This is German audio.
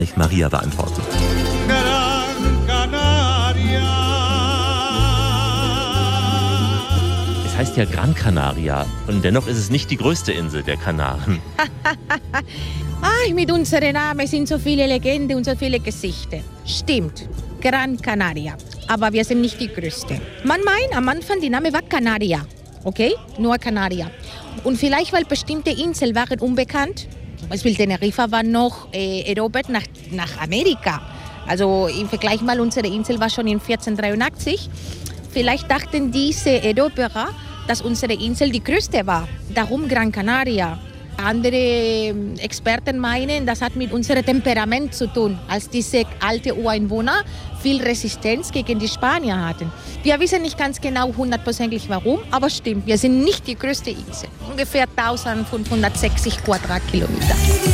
Ich Maria beantworten. Gran Canaria. Es heißt ja Gran Canaria und dennoch ist es nicht die größte Insel der Kanaren. Mit unserem Namen sind so viele Legenden und so viele Geschichten. Stimmt, Gran Canaria. Aber wir sind nicht die größte. Man meint am Anfang, der Name war Canaria. Okay? Nur Canaria. Und vielleicht, weil bestimmte Inseln waren unbekannt. Zum Beispiel Teneriffa war noch erobert nach Amerika. Also im Vergleich mal, unsere Insel war schon in 1483. Vielleicht dachten diese Eroberer, dass unsere Insel die größte war. Darum Gran Canaria. Andere Experten meinen, das hat mit unserem Temperament zu tun, als diese alten Ureinwohner viel Resistenz gegen die Spanier hatten. Wir wissen nicht ganz genau hundertprozentig warum, aber stimmt, wir sind nicht die größte Insel. Ungefähr 1560 Quadratkilometer.